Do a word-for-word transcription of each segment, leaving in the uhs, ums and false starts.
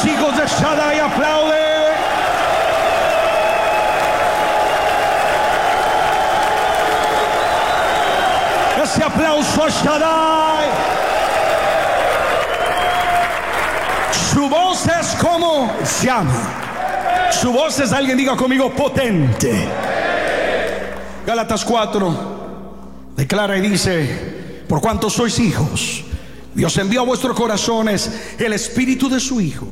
Los hijos de Shaddai aplauden. Ese aplauso a Shaddai. Su voz es como llama. Su voz es, alguien diga conmigo, potente. Gálatas cuatro declara y dice: por cuanto sois hijos, Dios envió a vuestros corazones el espíritu de su Hijo.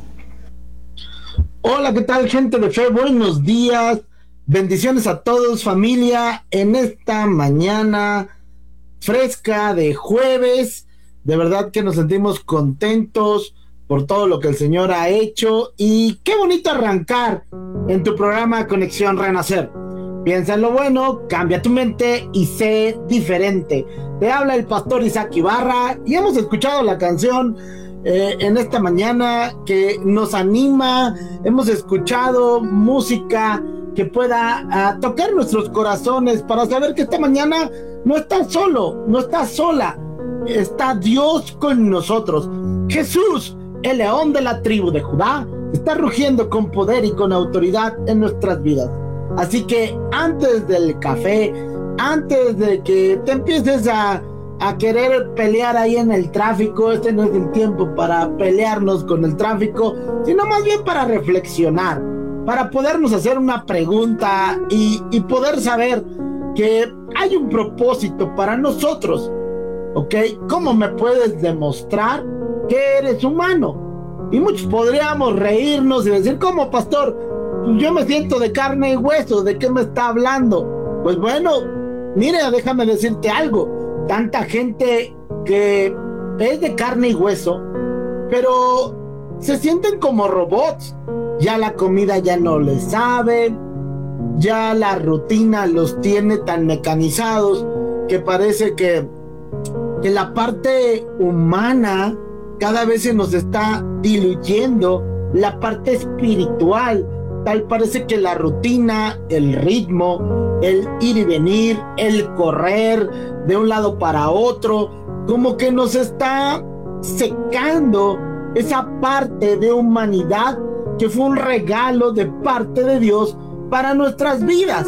Hola, ¿qué tal, gente de fe? Buenos días, bendiciones a todos, familia, en esta mañana fresca de jueves. De verdad que nos sentimos contentos por todo lo que el Señor ha hecho, y qué bonito arrancar en tu programa Conexión Renacer. Piensa en lo bueno, cambia tu mente y sé diferente. Te habla el pastor Isaac Ibarra y hemos escuchado la canción eh, en esta mañana que nos anima. Hemos escuchado música que pueda uh, tocar nuestros corazones para saber que esta mañana no estás solo, no estás sola. Está Dios con nosotros. Jesús, el león de la tribu de Judá, está rugiendo con poder y con autoridad en nuestras vidas. Así que antes del café, antes de que te empieces a, a querer pelear ahí en el tráfico, este no es el tiempo para pelearnos con el tráfico, sino más bien para reflexionar, para podernos hacer una pregunta y, y poder saber que hay un propósito para nosotros, ¿ok? ¿Cómo me puedes demostrar que eres humano? Y muchos podríamos reírnos y decir, ¿cómo, pastor? Pues yo me siento de carne y hueso, ¿de qué me está hablando? Pues bueno, mire, déjame decirte algo. Tanta gente que es de carne y hueso, pero se sienten como robots. Ya la comida ya no les sabe, ya la rutina los tiene tan mecanizados que parece que, que la parte humana cada vez se nos está diluyendo, la parte espiritual. Tal parece que la rutina, el ritmo, el ir y venir, el correr de un lado para otro, como que nos está secando esa parte de humanidad que fue un regalo de parte de Dios para nuestras vidas.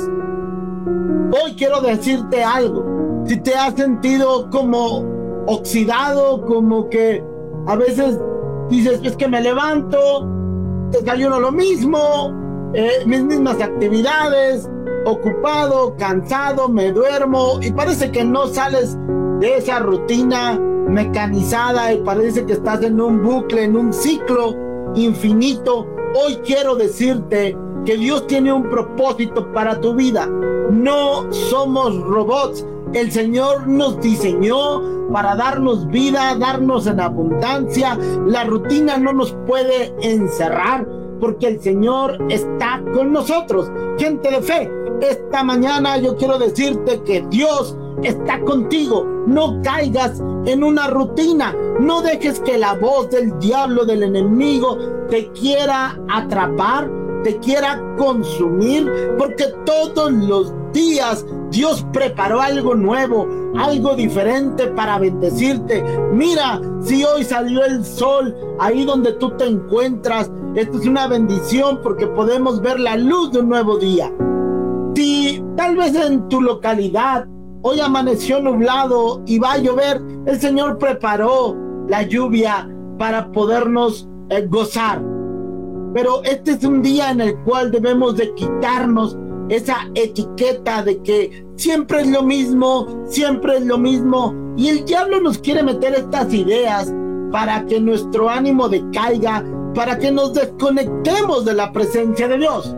Hoy quiero decirte algo. Si te has sentido como oxidado, como que a veces dices, es que me levanto, desayuno lo mismo, eh, mis mismas actividades, ocupado, cansado, me duermo y parece que no sales de esa rutina mecanizada y parece que estás en un bucle, en un ciclo infinito. Hoy quiero decirte que Dios tiene un propósito para tu vida. No somos robots. El Señor nos diseñó para darnos vida, darnos en abundancia. La rutina no nos puede encerrar porque el Señor está con nosotros. Gente de fe, esta mañana yo quiero decirte que Dios está contigo. No caigas en una rutina. No dejes que la voz del diablo, del enemigo, te quiera atrapar, te quiera consumir, porque todos los días Dios preparó algo nuevo, algo diferente para bendecirte. Mira, si hoy salió el sol ahí donde tú te encuentras, esto es una bendición porque podemos ver la luz de un nuevo día. Si tal vez en tu localidad hoy amaneció nublado y va a llover, el Señor preparó la lluvia para podernos eh, gozar. Pero este es un día en el cual debemos de quitarnos esa etiqueta de que siempre es lo mismo, siempre es lo mismo. Y el diablo nos quiere meter estas ideas para que nuestro ánimo decaiga, para que nos desconectemos de la presencia de Dios.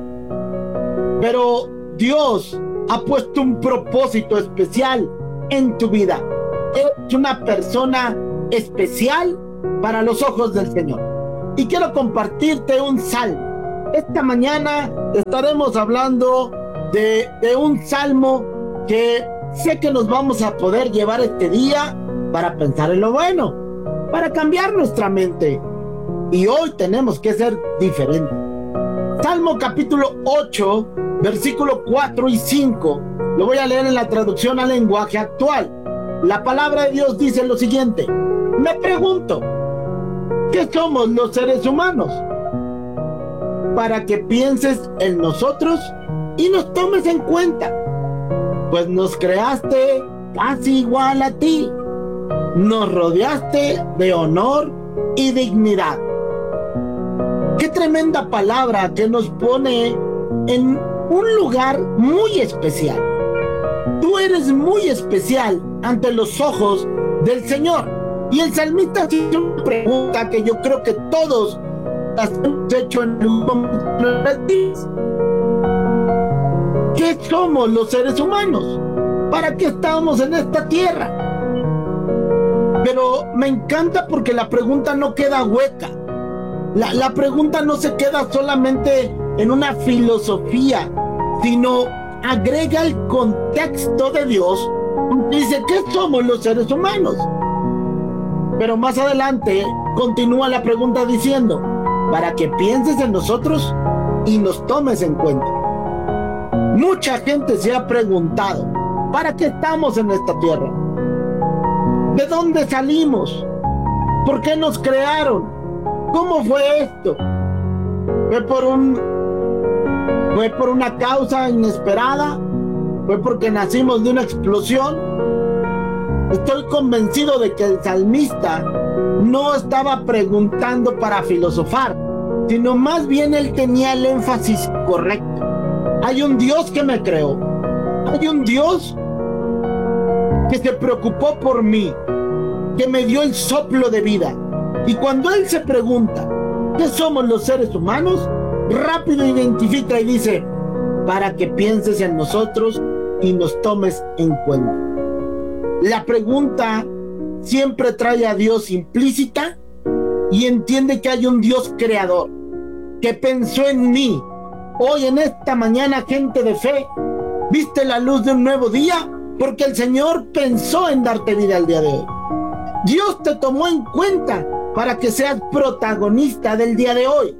Pero Dios ha puesto un propósito especial en tu vida. Eres una persona especial para los ojos del Señor. Y quiero compartirte un salmo. Esta mañana estaremos hablando de, de un salmo que sé que nos vamos a poder llevar este día para pensar en lo bueno, para cambiar nuestra mente. Y hoy tenemos que ser diferentes. Salmo capítulo ocho, versículo cuatro y cinco. Lo voy a leer en la traducción al lenguaje actual. La palabra de Dios dice lo siguiente: me pregunto, ¿qué somos los seres humanos? para que pienses en nosotros y nos tomes en cuenta, pues nos creaste casi igual a ti, nos rodeaste de honor y dignidad. Qué tremenda palabra que nos pone en un lugar muy especial. Tú eres muy especial ante los ojos del Señor. Y el salmista tiene una pregunta que yo creo que todos las hemos hecho en un momento de nuestras vidas. ¿Qué somos los seres humanos? ¿Para qué estamos en esta tierra? Pero me encanta porque la pregunta no queda hueca. La, la pregunta no se queda solamente en una filosofía, sino agrega el contexto de Dios. Dice, ¿qué somos los seres humanos? Pero más adelante continúa la pregunta diciendo, para que pienses en nosotros y nos tomes en cuenta. Mucha gente se ha preguntado, ¿para qué estamos en esta tierra? ¿De dónde salimos? ¿Por qué nos crearon? ¿Cómo fue esto? ¿Fue por un, fue por una causa inesperada? ¿Fue porque nacimos de una explosión? Estoy convencido de que el salmista no estaba preguntando para filosofar, sino más bien él tenía el énfasis correcto. Hay un Dios que me creó. Hay un Dios que se preocupó por mí, que me dio el soplo de vida. Y cuando él se pregunta, ¿qué somos los seres humanos? Rápido identifica y dice, para que pienses en nosotros y nos tomes en cuenta. La pregunta siempre trae a Dios implícita y entiende que hay un Dios creador que pensó en mí. Hoy en esta mañana, gente de fe, viste la luz de un nuevo día porque el Señor pensó en darte vida el día de hoy. Dios te tomó en cuenta para que seas protagonista del día de hoy.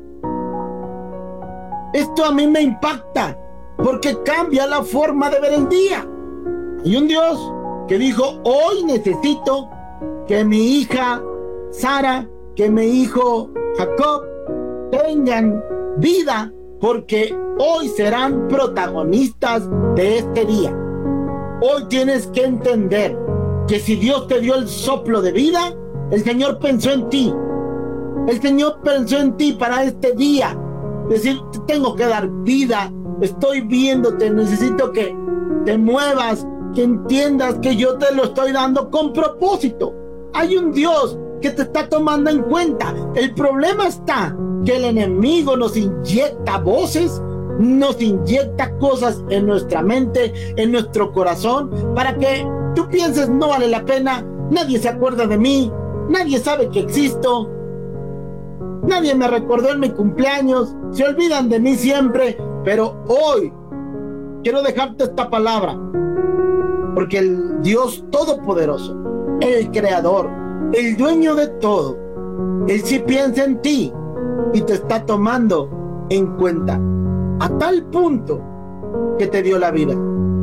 Esto a mí me impacta porque cambia la forma de ver el día. Hay un Dios que dijo, hoy necesito que mi hija Sara, que mi hijo Jacob tengan vida porque hoy serán protagonistas de este día. Hoy tienes que entender que si Dios te dio el soplo de vida, el Señor pensó en ti. El Señor pensó en ti para este día. Decir, te tengo que dar vida, estoy viéndote, necesito que te muevas, que entiendas que yo te lo estoy dando con propósito. Hay un Dios que te está tomando en cuenta. El problema está que el enemigo nos inyecta voces, nos inyecta cosas en nuestra mente, en nuestro corazón, para que tú pienses, no vale la pena, nadie se acuerda de mí, nadie sabe que existo, nadie me recordó en mi cumpleaños, se olvidan de mí siempre. Pero hoy quiero dejarte esta palabra, porque el Dios Todopoderoso, el Creador, el dueño de todo, Él sí piensa en ti y te está tomando en cuenta a tal punto que te dio la vida.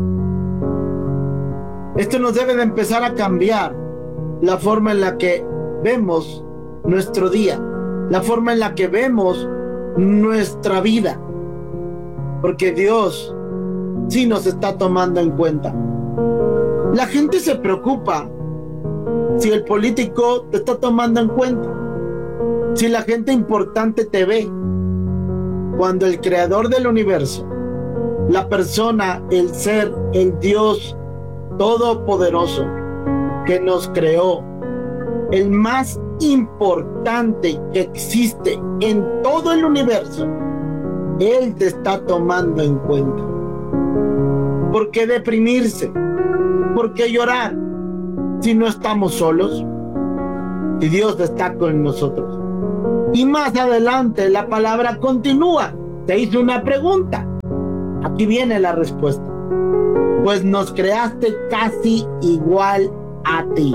Esto nos debe de empezar a cambiar la forma en la que vemos nuestro día, la forma en la que vemos nuestra vida, porque Dios sí nos está tomando en cuenta. La gente se preocupa si el político te está tomando en cuenta, si la gente importante te ve, cuando el creador del universo, la persona, el ser, el Dios todopoderoso que nos creó, el más importante que existe en todo el universo, Él te está tomando en cuenta. ¿Por qué deprimirse? ¿Por qué llorar si no estamos solos? Si Dios está con nosotros. Y más adelante la palabra continúa. Te hizo una pregunta. Aquí viene la respuesta. Pues nos creaste casi igual a ti.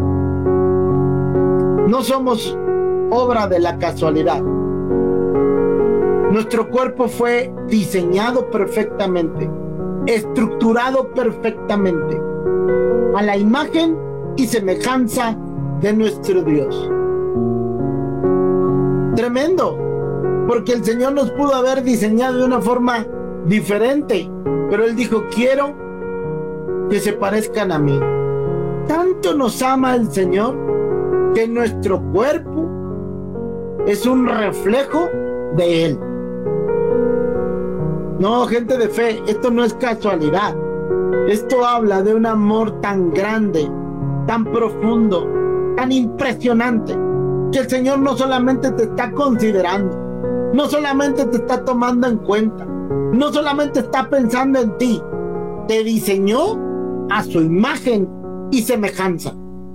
No somos obra de la casualidad. Nuestro cuerpo fue diseñado perfectamente, estructurado perfectamente, a la imagen y semejanza de nuestro Dios. Tremendo. porque el Señor nos pudo haber diseñado de una forma diferente, pero Él dijo: quiero que se parezcan a mí. Tanto nos ama el Señor que nuestro cuerpo es un reflejo de Él. No, gente de fe, esto no es casualidad. Esto habla de un amor tan grande, tan profundo, tan impresionante, que el Señor no solamente te está considerando, no solamente te está tomando en cuenta, no solamente está pensando en ti, te diseñó a su imagen y semejanza.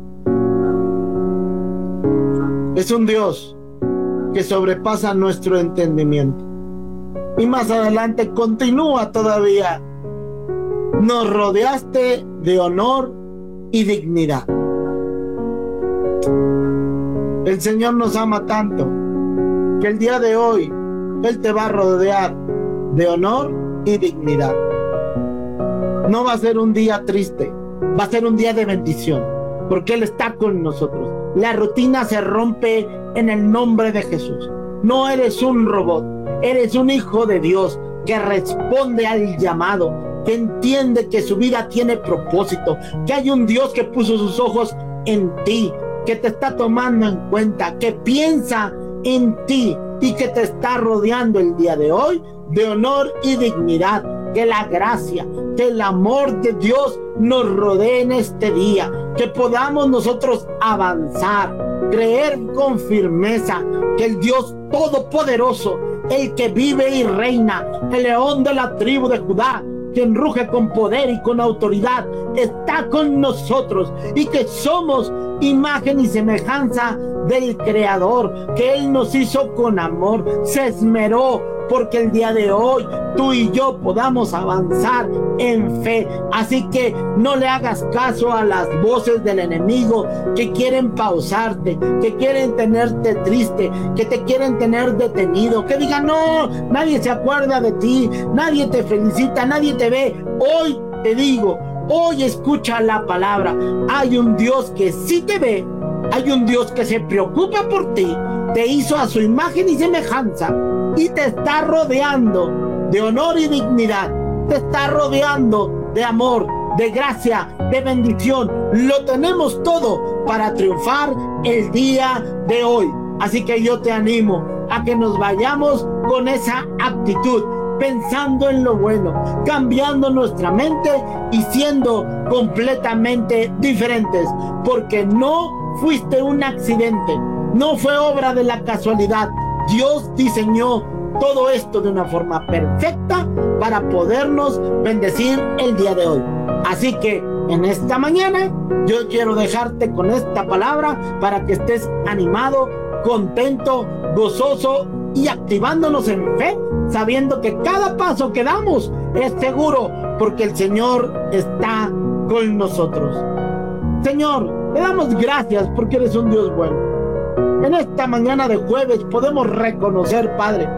Es un Dios que sobrepasa nuestro entendimiento. Y más adelante continúa todavía: nos rodeaste de honor y dignidad. El Señor nos ama tanto que el día de hoy Él te va a rodear de honor y dignidad. No va a ser un día triste, va a ser un día de bendición, porque Él está con nosotros. La rutina se rompe en el nombre de Jesús. No eres un robot, eres un hijo de Dios que responde al llamado, que entiende que su vida tiene propósito, que hay un Dios que puso sus ojos en ti, que te está tomando en cuenta, que piensa en ti y que te está rodeando el día de hoy de honor y dignidad. Que la gracia, que el amor de Dios nos rodee en este día, que podamos nosotros avanzar, creer con firmeza que el Dios todopoderoso, el que vive y reina, el león de la tribu de Judá, quien ruge con poder y con autoridad, está con nosotros, y que somos imagen y semejanza del Creador, que Él nos hizo con amor, se esmeró porque el día de hoy tú y yo podamos avanzar en fe. Así que no le hagas caso a las voces del enemigo que quieren pausarte, que quieren tenerte triste, que te quieren tener detenido, que digan: no, nadie se acuerda de ti, nadie te felicita, nadie te ve. Hoy te digo, hoy escucha la palabra. Hay un Dios que sí te ve, hay un Dios que se preocupa por ti, te hizo a su imagen y semejanza, y te está rodeando de honor y dignidad, te está rodeando de amor, de gracia, de bendición. Lo tenemos todo para triunfar el día de hoy. Así que yo te animo a que nos vayamos con esa actitud, pensando en lo bueno, cambiando nuestra mente y siendo completamente diferentes, porque no fuiste un accidente, no fue obra de la casualidad. Dios diseñó todo esto de una forma perfecta para podernos bendecir el día de hoy. Así que en esta mañana yo quiero dejarte con esta palabra para que estés animado, contento, gozoso y activándonos en fe, sabiendo que cada paso que damos es seguro, porque el Señor está con nosotros. Señor, te damos gracias porque eres un Dios bueno. En esta mañana de jueves podemos reconocer, Padre,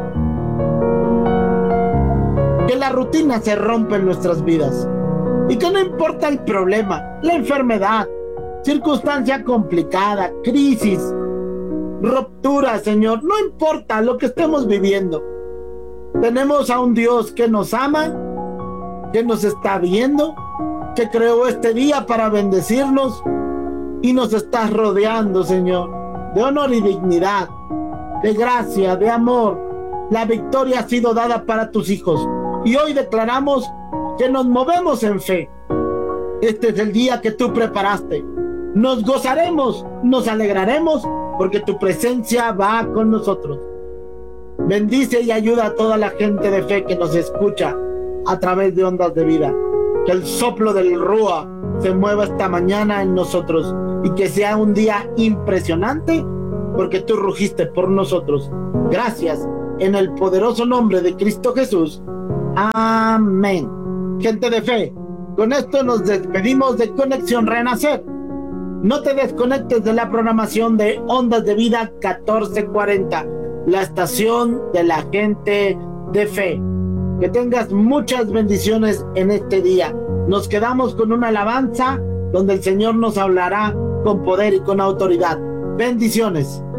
que la rutina se rompe en nuestras vidas y que no importa el problema, la enfermedad, circunstancia complicada, crisis, ruptura, Señor, no importa lo que estemos viviendo. Tenemos a un Dios que nos ama, que nos está viendo, que creó este día para bendecirnos y nos está rodeando, Señor, de honor y dignidad, de gracia, de amor. La victoria ha sido dada para tus hijos y hoy declaramos que nos movemos en fe. Este es el día que tú preparaste. Nos gozaremos, nos alegraremos, porque tu presencia va con nosotros. Bendice y ayuda a toda la gente de fe que nos escucha a través de Ondas de Vida. Que el soplo del Rúa se mueva esta mañana en nosotros y que sea un día impresionante, porque tú rugiste por nosotros. Gracias, en el poderoso nombre de Cristo Jesús. Amén. Gente de fe, con esto nos despedimos de Conexión Renacer. No te desconectes de la programación de Ondas de Vida catorce cuarenta, la estación de la gente de fe. Que tengas muchas bendiciones en este día. Nos quedamos con una alabanza donde el Señor nos hablará con poder y con autoridad. Bendiciones.